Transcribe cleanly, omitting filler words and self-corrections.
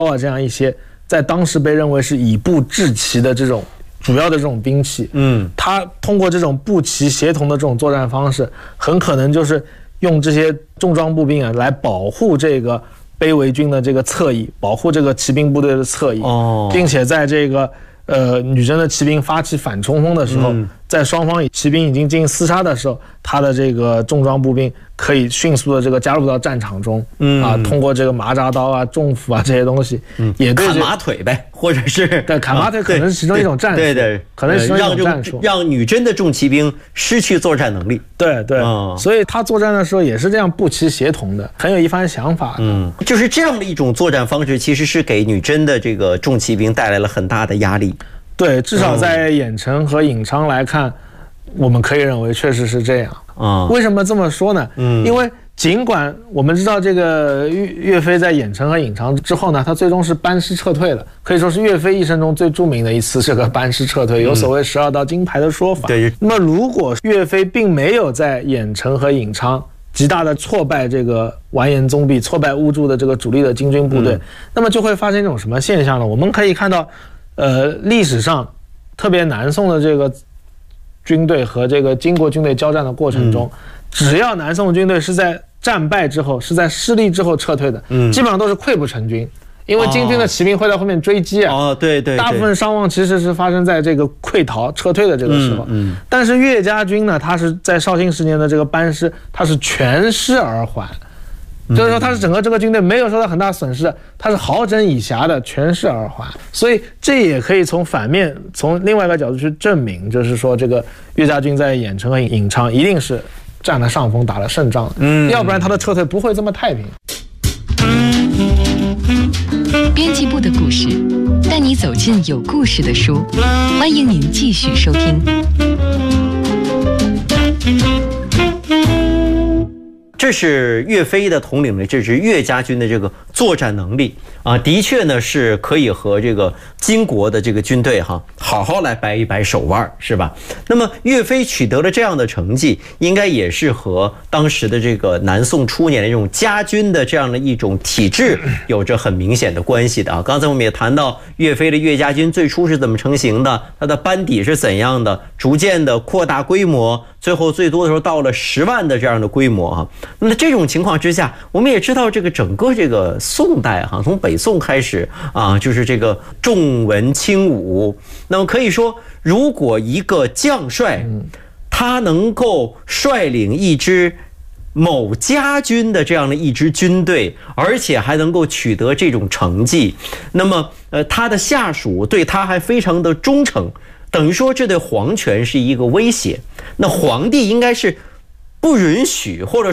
啊这样一些在当时被认为是以步制骑的这种主要的这种兵器。他通过这种步骑协同的这种作战方式，很可能就是用这些重装步兵啊来保护这个卑微军的这个侧翼，保护这个骑兵部队的侧翼，并且在这个女真的骑兵发起反冲锋的时候，在双方骑兵已经进行厮杀的时候，他的这个重装步兵可以迅速的这个加入到战场中，通过这个麻扎刀啊、重斧啊这些东西，也对砍马腿呗，或者是对砍马腿可能是其中一种战术， 对， 可能是其中一种战术， 让女真的重骑兵失去作战能力。 对，所以他作战的时候也是这样步骑协同的，很有一番想法的。 就是这样的一种作战方式，其实是给女真的这个重骑兵带来了很大的压力。 对，至少在郾城和颍昌来看，我们可以认为确实是这样。为什么这么说呢？因为尽管我们知道这个岳飞在郾城和颍昌之后呢，他最终是班师撤退了，可以说是岳飞一生中最著名的一次这个班师撤退，有所谓12道金牌的说法。 对。 那么如果岳飞并没有在郾城和颍昌极大的挫败这个完颜宗弼、挫败乌珠的这个主力的金军部队，那么就会发生一种什么现象呢？我们可以看到，历史上特别南宋的这个军队和这个金国军队交战的过程中，只要南宋军队是在战败之后，是在失利之后撤退的，基本上都是溃不成军，因为金军的骑兵会在后面追击啊。对，大部分伤亡其实是发生在这个溃逃撤退的这个时候。但是岳家军呢，他是在绍兴10年的这个班师，他是全师而还。就是说，他是整个这个军队没有受到很大损失的，他是好整以暇的，全师而还。所以这也可以从反面，从另外一个角度去证明，就是说这个岳家军在郾城和颍昌一定是占了上风，打了胜仗的。要不然他的撤退不会这么太平。 编辑部的故事，带你走进有故事的书，欢迎您继续收听。 这是岳飞的统领的这支岳家军的这个作战能力啊，的确呢是可以和这个金国的这个军队好好来掰一掰手腕，是吧？那么岳飞取得了这样的成绩，应该也是和当时的这个南宋初年的这种家军的这样的一种体制有着很明显的关系的啊。刚才我们也谈到岳飞的岳家军最初是怎么成型的，他的班底是怎样的，逐渐的扩大规模，最后最多的时候到了10万的这样的规模啊。那么这种情况之下，我们也知道这个整个这个宋代从北宋开始啊，就是这个重文轻武。那么可以说，如果一个将帅他能够率领一支某家军的这样的一支军队，而且还能够取得这种成绩，那么他的下属对他还非常的忠诚，等于说这对皇权是一个威胁。那皇帝应该是不允许，或者